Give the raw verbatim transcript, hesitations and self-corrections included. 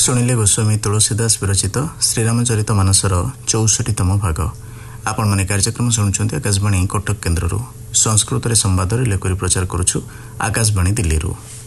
ଶୁଣିଲେ ଗୋସ୍ୱାମୀ ତୁଳସୀଦାସ ବିରଚିତ ଶ୍ରୀରାମଚରିତ ମାନସର ଚଉଷଠିତମ ଭାଗ। ଆପଣମାନେ କାର୍ଯ୍ୟକ୍ରମ ଶୁଣୁଛନ୍ତି ଆକାଶବାଣୀ କଟକ କେନ୍ଦ୍ରରୁ। ସଂସ୍କୃତରେ ସମ୍ବାଦ ରିଲେ କରି ପ୍ରଚାର କରୁଛୁ ଆକାଶବାଣୀ ଦିଲ୍ଲୀରୁ।